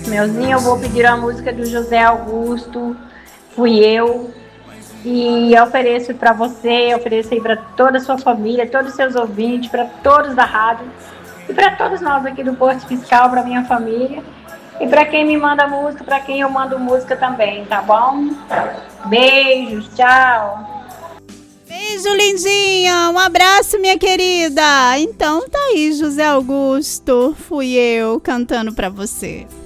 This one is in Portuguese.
Melzinho, eu vou pedir a música do José Augusto, Fui Eu. E eu ofereço para você, ofereço aí para toda a sua família, todos os seus ouvintes, para todos da rádio e para todos nós aqui do Posto Fiscal, para minha família e para quem me manda música, para quem eu mando música também, tá bom? Beijos, tchau. Beijo, lindinha, um abraço, minha querida. Então tá aí, José Augusto, Fui Eu cantando para você.